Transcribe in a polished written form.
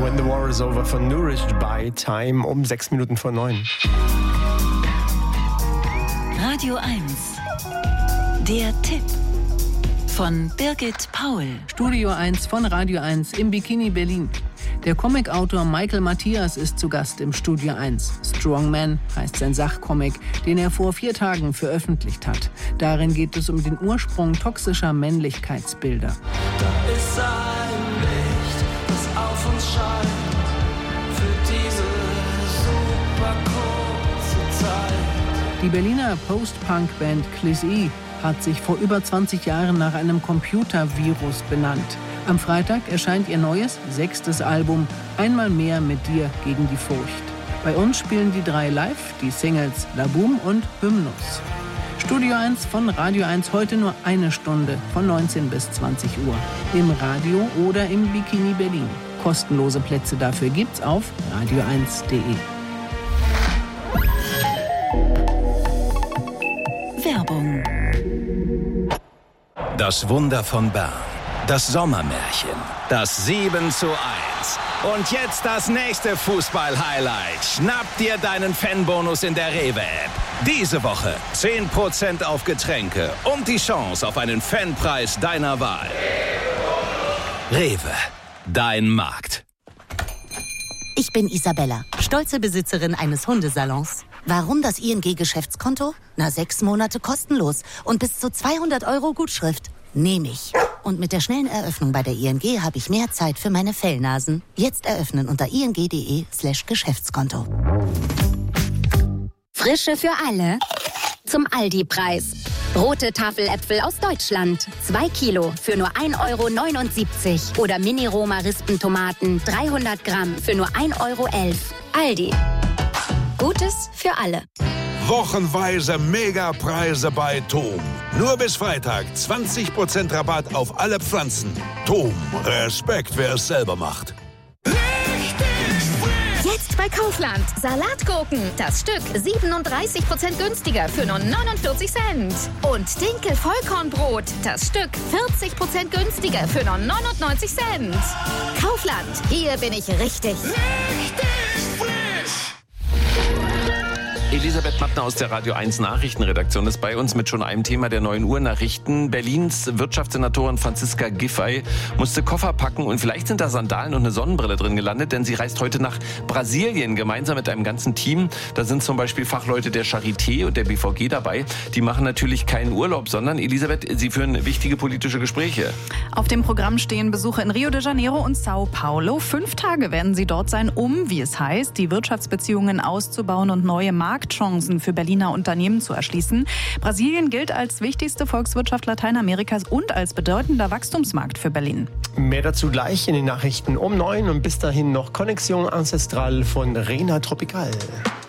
When the War is Over von Nourished by Time um 6 Minuten vor 9. Radio 1. Der Tipp von Birgit Paul. Studio 1 von Radio 1 im Bikini Berlin. Der Comicautor Michael Matthias ist zu Gast im Studio 1. Strong Man heißt sein Sachcomic, den er vor 4 Tagen veröffentlicht hat. Darin geht es um den Ursprung toxischer Männlichkeitsbilder. Da ist ein Licht, das auf uns scheint, für diese super kurze Zeit. Die Berliner Post-Punk-Band Cliss E hat sich vor über 20 Jahren nach einem Computervirus benannt. Am Freitag erscheint ihr neues, 6. Album Einmal mehr mit dir gegen die Furcht. Bei uns spielen die 3 live, die Singles La Boom und Hymnus. Studio 1 von Radio 1 heute nur 1 Stunde von 19 bis 20 Uhr. Im Radio oder im Bikini Berlin. Kostenlose Plätze dafür gibt's auf radio1.de. Werbung. Das Wunder von Bern. Das Sommermärchen. Das 7:1. Und jetzt das nächste Fußball-Highlight. Schnapp dir deinen Fanbonus in der Rewe-App. Diese Woche 10% auf Getränke und die Chance auf einen Fanpreis deiner Wahl. Rewe, dein Markt. Ich bin Isabella, stolze Besitzerin eines Hundesalons. Warum das ING-Geschäftskonto? 6 Monate kostenlos und bis zu 200 € Gutschrift. Nehme ich. Und mit der schnellen Eröffnung bei der ING habe ich mehr Zeit für meine Fellnasen. Jetzt eröffnen unter ing.de/Geschäftskonto. Frische für alle. Zum Aldi-Preis. Rote Tafeläpfel aus Deutschland. 2 Kilo für nur 1,79 € Oder Mini-Roma-Rispentomaten 300 Gramm für nur 1,11 €. Aldi. Gutes für alle. Wochenweise Megapreise bei Tom. Nur bis Freitag 20% Rabatt auf alle Pflanzen. Tom, Respekt, wer es selber macht. Jetzt bei Kaufland. Salatgurken. Das Stück 37% günstiger für nur 49 Cent. Und Dinkel-Vollkornbrot. Das Stück 40% günstiger für nur 99 Cent. Kaufland. Hier bin ich richtig. Elisabeth Mattner aus der Radio 1 Nachrichtenredaktion ist bei uns mit schon einem Thema der 9 Uhr Nachrichten. Berlins Wirtschaftssenatorin Franziska Giffey musste Koffer packen und vielleicht sind da Sandalen und eine Sonnenbrille drin gelandet, denn sie reist heute nach Brasilien gemeinsam mit einem ganzen Team. Da sind zum Beispiel Fachleute der Charité und der BVG dabei. Die machen natürlich keinen Urlaub, sondern, Elisabeth, sie führen wichtige politische Gespräche. Auf dem Programm stehen Besuche in Rio de Janeiro und Sao Paulo. 5 Tage werden sie dort sein, um, wie es heißt, die Wirtschaftsbeziehungen auszubauen und neue Marktchancen für Berliner Unternehmen zu erschließen. Brasilien gilt als wichtigste Volkswirtschaft Lateinamerikas und als bedeutender Wachstumsmarkt für Berlin. Mehr dazu gleich in den Nachrichten um 9 und bis dahin noch Connexion Ancestral von Rena Tropical.